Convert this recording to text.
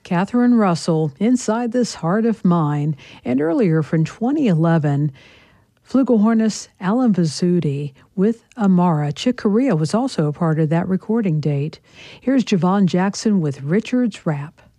Catherine Russell, Inside This Heart of Mine, and earlier from 2011, flugelhornist Alan Vizzuti with Amara. Chick Corea was also a part of that recording date. Here's Javon Jackson with Richard's Rap.